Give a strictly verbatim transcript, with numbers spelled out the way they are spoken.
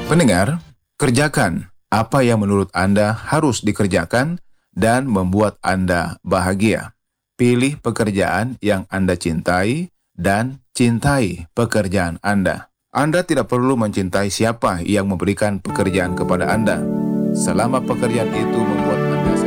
Pendengar, kerjakan apa yang menurut Anda harus dikerjakan dan membuat Anda bahagia. Pilih pekerjaan yang Anda cintai dan cintai pekerjaan Anda. Anda tidak perlu mencintai siapa yang memberikan pekerjaan kepada Anda. Selama pekerjaan itu